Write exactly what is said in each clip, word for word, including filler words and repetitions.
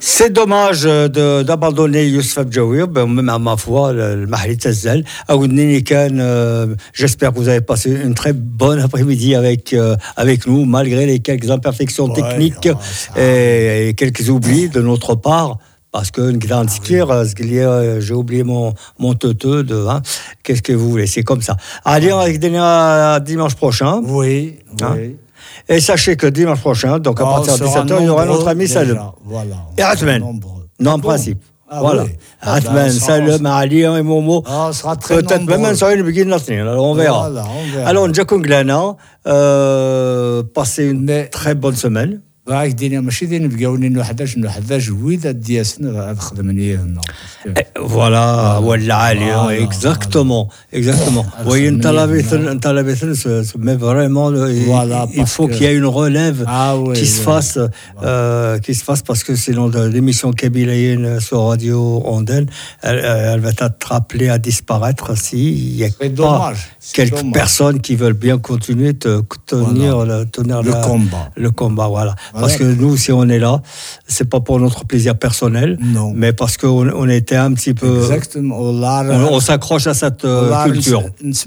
C'est dommage de, d'abandonner Youssef Abjaoui, ben, même à ma foi, le Mahli Tazzal. J'espère que vous avez passé une très bonne après-midi avec, euh, avec nous, malgré les quelques imperfections ouais, techniques non, et, et quelques oublis de notre part. Parce que ah, oui. j'ai oublié mon, mon teuteux de, hein, qu'est-ce que vous voulez, c'est comme ça. Allez, on va dimanche prochain. Oui, hein. oui. Et sachez que dimanche prochain, donc à oh, partir de dix-sept heures, il y aura notre ami Salem. Voilà. Et Atmen. Non, en principe. Ah, voilà. Atmen, Salem, Ali et Momo. Ah, sera très peut-être même un soir, on verra. Voilà, on verra. Alors, Jacob Glana, euh, passez une Mais... très bonne semaine. راك دينا ماشي دين بقاوني انه حداش انه حداش جويده دياسنا هاد خدمني هنا فوالا ولا عاليه اكزاكتومون اكزاكتومون وي انت لابيث انت لابيث مي فريمون il faut qu'il y ait une relève qui se fasse qui se fasse parce que sinon l'émission kabylaïenne sur radio Andenne elle va être rappelée à disparaître s'il y a pas quelques personnes qui veulent bien continuer de tenir tenir le combat le combat voilà. Parce que nous, si on est là, c'est pas pour notre plaisir personnel, non. mais parce qu'on on était un petit peu... Exactement. On, on s'accroche à cette euh, culture.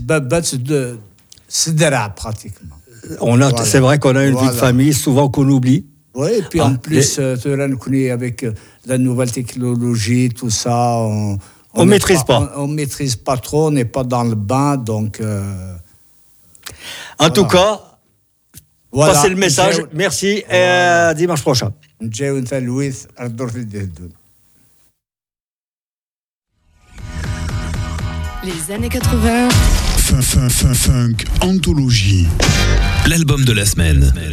Pratiquement. On a, voilà. C'est vrai qu'on a une voilà. vie de famille, souvent qu'on oublie. Oui, et puis ah, en plus, les... avec la nouvelle technologie, tout ça, on... On ne maîtrise pas. pas. On ne maîtrise pas trop, on n'est pas dans le bain, donc... Euh... En voilà. tout cas... Voilà. Passez le message, J'ai... merci, et voilà. à dimanche prochain. Les années quatre-vingts. Funk, funk, funk, anthologie. L'album de la semaine.